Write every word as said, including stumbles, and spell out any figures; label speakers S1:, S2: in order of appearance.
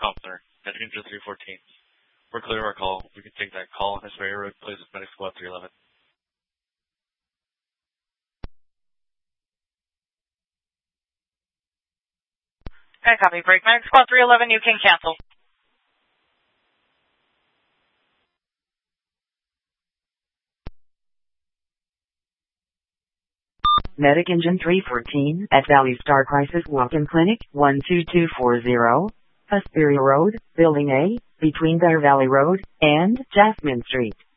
S1: Comm Center, at Engine three fourteen. We're clear of our call. We can take that call on Hesperia Road, please, with Medic Squad three eleven.
S2: Okay, copy. Break Medic Squad three eleven, you can cancel.
S3: Medic Engine three fourteen at Valley Star Crisis Walk-in Clinic, one two two four zero, Hesperia Road, Building A, between Bear Valley Road and Jasmine Street.